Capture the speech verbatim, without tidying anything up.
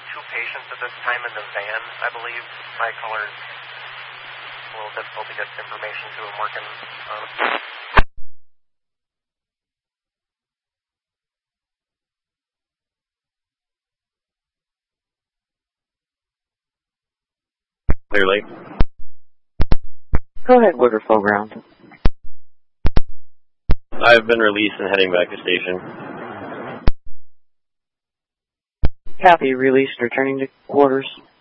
two patients at this time in the van, I believe. My caller is a little difficult to get information to him working on. Clearly. Go ahead, Waterfall Ground. I've been released and heading back to station. Copy, released, returning to quarters.